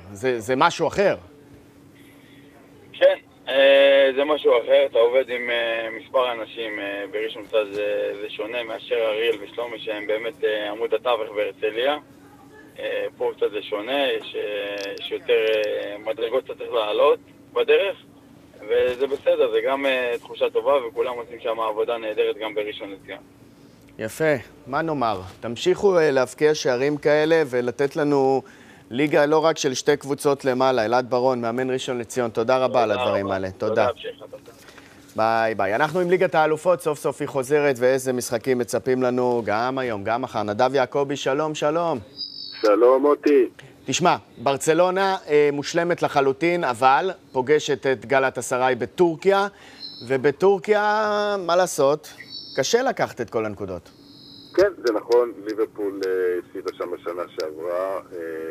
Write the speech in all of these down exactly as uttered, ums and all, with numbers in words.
זה, זה משהו אחר. כן, זה משהו אחר. אתה עובד עם מספר אנשים בראשון לציון, זה, זה שונה מאשר אריאל ושלומי, שהם באמת עמוד התווך בהרצליה. פה קצת זה שונה, יש, יש יותר מדרגות שאתה צריך לעלות בדרך, וזה בסדר, זה גם תחושה טובה, וכולם עושים שם עבודה נהדרת גם בראשון לציון. יפה, מה נאמר? תמשיכו להבקיע שערים כאלה ולתת לנו ליגה לא רק של שתי קבוצות למעלה. אלעד ברון, מאמן ראשון לציון, תודה רבה על הדברים האלה. תודה. ביי ביי. אנחנו עם ליגת האלופות, סוף סוף היא חוזרת, ואיזה משחקים מצפים לנו גם היום, גם מחר. נדב יעקבי, שלום, שלום. שלום מוטי. תשמע, ברצלונה אה, מושלמת לחלוטין, אבל פוגשת את גלאטסראי בטורקיה, ובטורקיה, מה לעשות? קשה לקחת את כל הנקודות. כן, זה נכון. ליברפול הפסידה שם בשנה שעברה.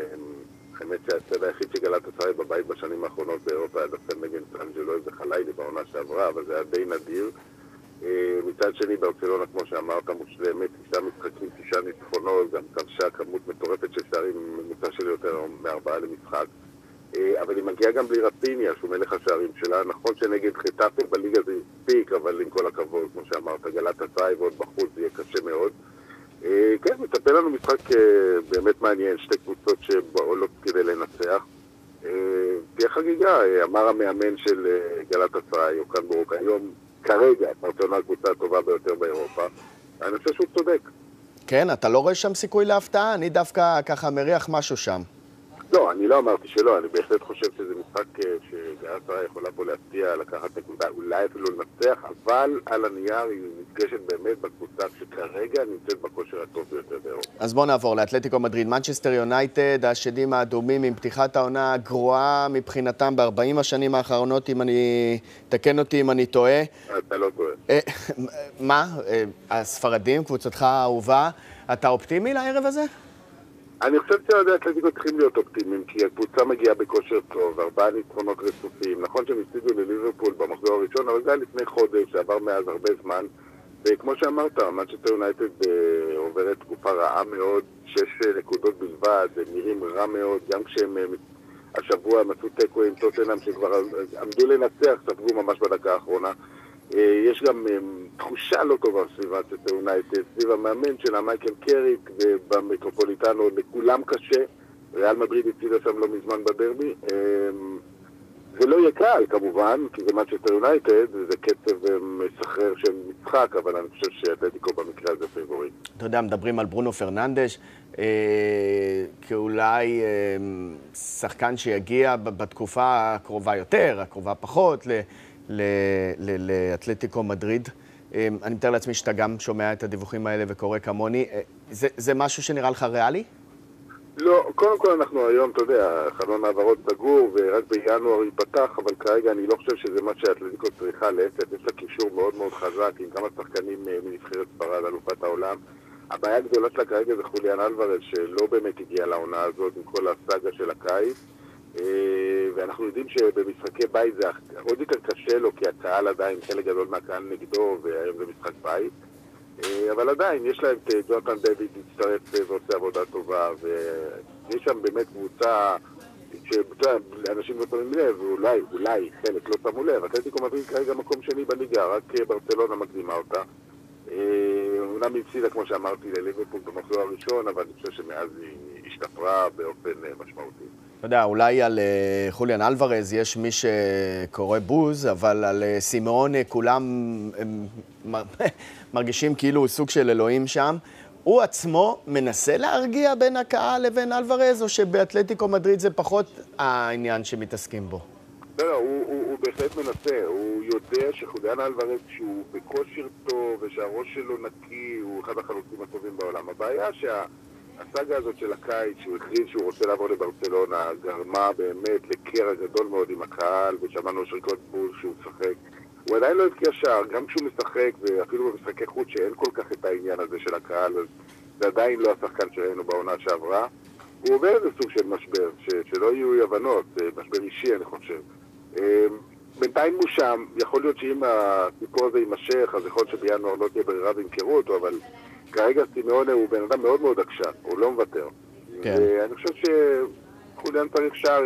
האמת שהצד היחיד שגלאטסראי בבית בשנים האחרונות באירופה היה דווקא נגד אנג'לוי וחלילי בעונה שעברה, אבל זה היה די נדיר. מצד שני, ברצלונה, כמו שאמרת, מושלמת, תשעה משחקים, תשעה ניצחונות, גם כבשה כמות מטורפת של שערים, ממוצע של יותר מארבעה למשחק. אבל היא מגיעה גם בלי רפיניה, שהוא מלך השערים שלה. נכון שנגד חטאפה בליגה זה הספיק, אבל עם כל הכבוד, כמו שאמרת, גלאטסראי ועוד בחוץ זה יהיה קשה מאוד. כן, מצפה לנו משחק באמת מעניין, שתי קבוצות שבעולות כדי לנצח. תהיה חגיגה, אמר המאמן של גלאטסראי, אוקן ברוק, היום כרגע, ברצלונה הקבוצה הטובה ביותר באירופה. אני חושב שהוא צודק. כן, אתה לא רואה שם סיכוי להפתעה? אני דווקא ככה מריח משהו שם. לא, אני לא אמרתי שלא, אני בהחלט חושב שזה משחק שגלאטסראי יכולה פה להפתיע, לקחת נקודה, אולי אפילו לנצח, אבל על הנייר היא נפגשת באמת בקבוצה שכרגע נמצאת בכושר הטוב ביותר באירופה. אז בואו נעבור לאתלטיקו מדריד. מנצ'סטר יונייטד, השדים האדומים עם פתיחת העונה גרועה מבחינתם ב-ארבעים השנים האחרונות, אם אני... תקן אותי אם אני טועה. אתה לא טועה. מה? הספרדים, קבוצתך האהובה, אתה אופטימי לערב הזה? אני חושב שהאתלטיקו צריכים להיות אופטימיים, כי הקבוצה מגיעה בכושר טוב, ארבעה ניצחונות רצופים. נכון שהם הפסידו לליברפול במחזור הראשון, אבל זה היה לפני חודש, שעבר מאז הרבה זמן. וכמו שאמרת, מנצ'סטר יונייטד עוברת תקופה רעה מאוד, שש נקודות בלבד, הם נראים רע מאוד, גם כשהם השבוע מצאו תיקו עם טוטנהאם שכבר עמדו לנצח, ספגו ממש בדקה האחרונה. יש גם תחושה לא טובה סביב מנצ'סטר יונייטד, סביב המאמן שלה מייקל קריק, ובמטרופוליטנו לכולם קשה. ריאל מדריד הפסידה שם לא מזמן בדרבי. זה לא יהיה קל כמובן, כי זה מנצ'סטר יונייטד, זה קצב מסחרר של משחק, אבל אני חושב שאתלטיקו במקרה הזה פייבוריט. אתה יודע, מדברים על ברונו פרננדש, כאולי שחקן שיגיע בתקופה הקרובה יותר, הקרובה פחות, לאתלטיקו מדריד. אני מתאר לעצמי שאתה גם שומע את הדיווחים האלה וקורא כמוני. זה, זה משהו שנראה לך ריאלי? לא, קודם כל אנחנו היום, אתה יודע, חלון העברות סגור ורק בינואר ייפתח, אבל כרגע אני לא חושב שזה מה שאתלטיקו צריכה להפך. יש לה קישור מאוד מאוד חזק עם כמה שחקנים מנבחרת ספרד, אלופת העולם. הבעיה הגדולה שלה כרגע זה חוליאן אלוורז, שלא באמת הגיע לעונה הזאת עם כל הסאגה של הקיץ. ואנחנו יודעים שבמשחקי בית זה עוד יותר קשה לו, כי הקהל עדיין, חלק גדול מהקהל נגדו, והיום זה משחק בית. אבל עדיין, יש להם את ג'ונתן דיוויד להצטרף ועושה עבודה טובה, ויש שם באמת קבוצה שאנשים לא שמים לב, ואולי, אולי, חלק לא שמו לב. אתלטיקו מדריד כרגע מקום שני בליגה, רק ברצלונה מקדימה אותה. אומנם היא הפסידה, כמו שאמרתי, לליברפול במחזור הראשון, אבל אני חושב שמאז היא השתפרה באופן משמעותי. אתה יודע, אולי על uh, חוליאן אלוורז יש מי שקורא בוז, אבל על uh, סימאונה כולם הם, מרגישים כאילו הוא סוג של אלוהים שם. הוא עצמו מנסה להרגיע בין הקהל לבין אלוורז, או שבאתלטיקו מדריד זה פחות העניין שמתעסקים בו? לא, לא, הוא, הוא, הוא בהחלט מנסה. הוא יודע שחוליאן אלוורז שהוא בכושר טוב ושהראש שלו נקי, הוא אחד החלוצים הטובים בעולם. הבעיה שה... הסאגה הזאת של הקיץ, שהוא הכריז שהוא רוצה לעבור לברצלונה, גרמה באמת לקרע גדול מאוד עם הקהל, ושמענו שריקות בוז שהוא משחק. הוא עדיין לא הבקיע שער, גם כשהוא משחק, ואפילו במשחקי חוץ שאין כל כך את העניין הזה של הקהל, זה עדיין לא השחקן שראינו בעונה שעברה. הוא עובר איזה סוג של משבר, ש- שלא יהיו הבנות, משבר אישי אני חושב. בינתיים הוא שם, יכול להיות שאם הסיפור הזה יימשך, אז יכול להיות שבינואר לא תהיה ברירה וימכרו אותו, אבל כרגע סימאונה הוא בן אדם מאוד מאוד עקשן, הוא לא מוותר. כן. ואני חושב שחוליאן צריך שער,